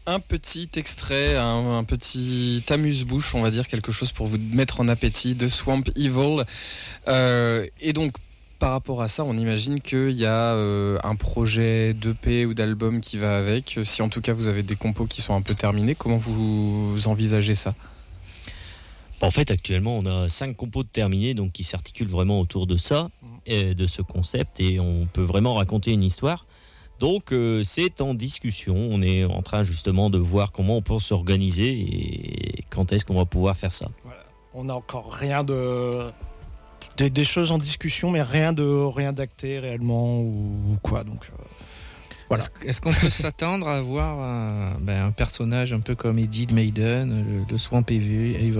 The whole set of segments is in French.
Un petit extrait, un petit amuse-bouche, on va dire, quelque chose pour vous mettre en appétit, de Swamp Evil. Et donc, par rapport à ça, on imagine qu'il y a un projet d'EP ou d'album qui va avec. Si en tout cas vous avez des compos qui sont un peu terminés, comment vous envisagez ça ? En fait, actuellement, on a 5 compos de terminés, donc qui s'articulent vraiment autour de ça, de ce concept, et on peut vraiment raconter une histoire. Donc, c'est en discussion. On est en train justement de voir comment on peut s'organiser et quand est-ce qu'on va pouvoir faire ça. Voilà. On n'a encore rien des choses en discussion, mais rien d'acté réellement ou quoi. Donc, voilà. Est-ce qu'on peut s'attendre à voir un personnage un peu comme Eddie de Maiden, le Swamp Evil,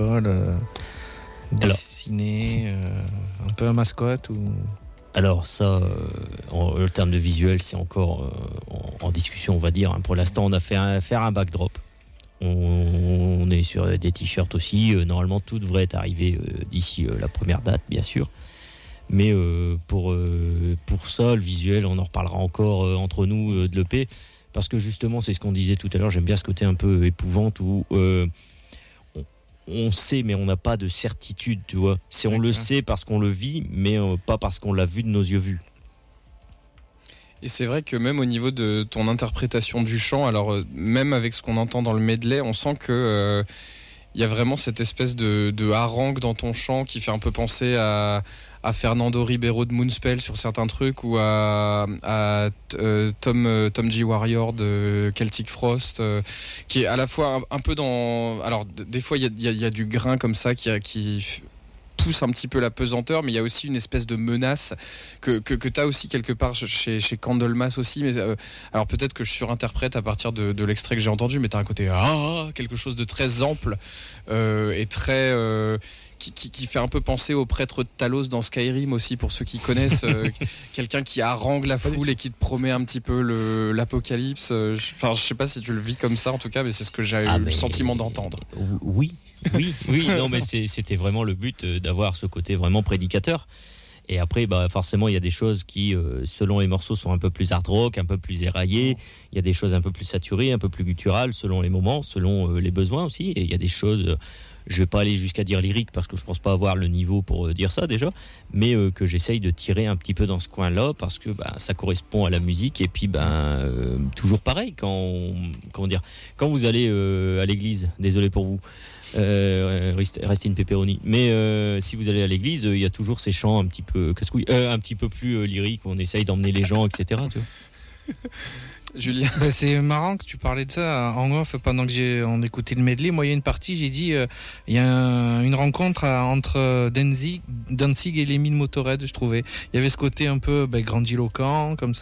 dessiné, un peu un mascotte ou... Alors ça, le terme de visuel, c'est encore en discussion, on va dire. Pour l'instant, on a fait faire un backdrop. On est sur des t-shirts aussi. Normalement, tout devrait être arrivé d'ici la première date, bien sûr. Mais pour ça, le visuel, on en reparlera encore entre nous de l'EP. Parce que justement, c'est ce qu'on disait tout à l'heure, j'aime bien ce côté un peu épouvante où... on sait, mais on n'a pas de certitude, tu vois. On le sait parce qu'on le vit, mais pas parce qu'on l'a vu de nos yeux vus. Et c'est vrai que même au niveau de ton interprétation du chant, alors même avec ce qu'on entend dans le medley, on sent que il y a vraiment cette espèce de harangue dans ton chant qui fait un peu penser à Fernando Ribeiro de Moonspell sur certains trucs ou à Tom G. Warrior de Celtic Frost, qui est à la fois un peu dans... Alors des fois il y a du grain comme ça qui pousse un petit peu la pesanteur, mais il y a aussi une espèce de menace que tu as aussi quelque part chez Candlemas aussi, mais alors peut-être que je surinterprète à partir de l'extrait que j'ai entendu, mais tu as un côté quelque chose de très ample et très... Qui fait un peu penser au prêtre de Talos dans Skyrim aussi, pour ceux qui connaissent, quelqu'un qui harangue la foule et qui te promet un petit peu l'apocalypse. Enfin, je sais pas si tu le vis comme ça en tout cas, mais c'est ce que j'ai eu le sentiment d'entendre. Oui, non, mais c'était vraiment le but d'avoir ce côté vraiment prédicateur. Et après, forcément, il y a des choses qui, selon les morceaux, sont un peu plus hard rock, un peu plus éraillées. Il y a des choses un peu plus saturées, un peu plus gutturales, selon les moments, selon les besoins aussi. Et il y a des choses... je vais pas aller jusqu'à dire lyrique parce que je pense pas avoir le niveau pour dire ça déjà, mais que j'essaye de tirer un petit peu dans ce coin-là parce que ça correspond à la musique. Et puis toujours pareil quand vous allez à l'église, désolé pour vous, rest in pepperoni, mais si vous allez à l'église, il y a toujours ces chants un petit peu un petit peu plus lyriques où on essaye d'emmener les gens, etc. Tu vois. Julien. C'est marrant que tu parlais de ça en off pendant que on écoutait le medley. Moi, il y a une partie, j'ai dit, il y a une rencontre entre Danzig et Lemmy de Motorhead, je trouvais. Il y avait ce côté un peu grandiloquent, comme ça.